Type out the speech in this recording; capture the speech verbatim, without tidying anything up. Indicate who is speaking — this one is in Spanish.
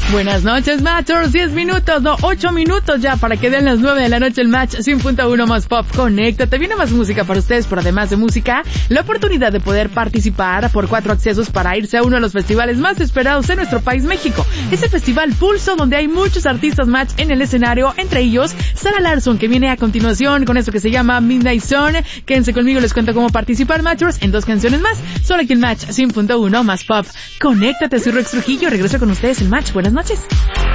Speaker 1: Buenas noches, Matchers. diez minutos, no, ocho minutos ya para que den las nueve de la noche el Match cien punto uno más Pop. Conéctate. Viene más música para ustedes, pero además de música, la oportunidad de poder participar por cuatro accesos para irse a uno de los festivales más esperados en nuestro país, México. Es el Festival Pulso, donde hay muchos artistas Match en el escenario, entre ellos Sara Larsson, que viene a continuación con esto que se llama Midnight Sun. Quédense conmigo, les cuento cómo participar, Matchers, en dos canciones más, solo aquí en Match cien punto uno más Pop. Conéctate, soy Rex Trujillo, regreso con ustedes en Match. Buenas noches.